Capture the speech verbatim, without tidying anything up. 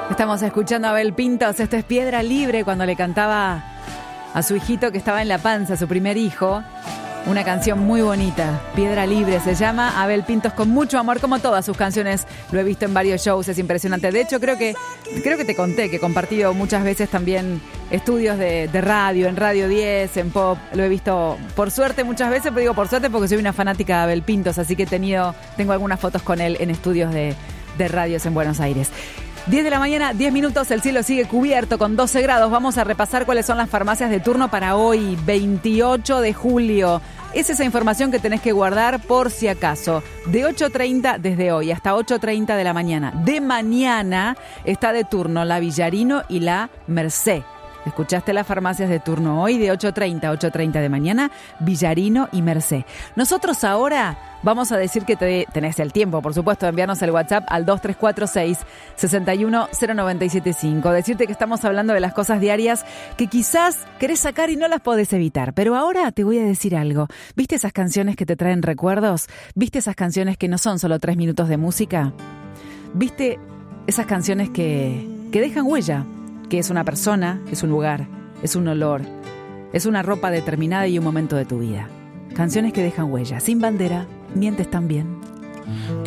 Estamos escuchando a Abel Pintos. Esto es Piedra Libre, cuando le cantaba a su hijito que estaba en la panza, su primer hijo. Una canción muy bonita, Piedra Libre se llama. Abel Pintos con mucho amor, como todas sus canciones. Lo he visto en varios shows, es impresionante. De hecho, creo que creo que te conté que he compartido muchas veces también estudios de, de radio, en Radio diez, en Pop. Lo he visto por suerte muchas veces, pero digo por suerte porque soy una fanática de Abel Pintos, así que he tenido, tengo algunas fotos con él en estudios de, de radios en Buenos Aires. diez de la mañana, diez minutos, el cielo sigue cubierto con doce grados. Vamos a repasar cuáles son las farmacias de turno para hoy, veintiocho de julio. Es esa información que tenés que guardar por si acaso. De ocho treinta desde hoy hasta ocho treinta de la mañana. De mañana está de turno la Villarino y la Mercé. ¿Escuchaste las farmacias de turno hoy? De ocho treinta a ocho treinta de mañana, Villarino y Mercé. Nosotros ahora vamos a decir que te, tenés el tiempo, por supuesto, de enviarnos el WhatsApp al dos tres cuatro seis, seis uno cero nueve siete cinco. Decirte que estamos hablando de las cosas diarias que quizás querés sacar y no las podés evitar. Pero ahora te voy a decir algo. ¿Viste esas canciones que te traen recuerdos? ¿Viste esas canciones que no son solo tres minutos de música? ¿Viste esas canciones que, que dejan huella? Que es una persona, es un lugar, es un olor, es una ropa determinada y un momento de tu vida. Canciones que dejan huella. Sin Bandera, Mientes también.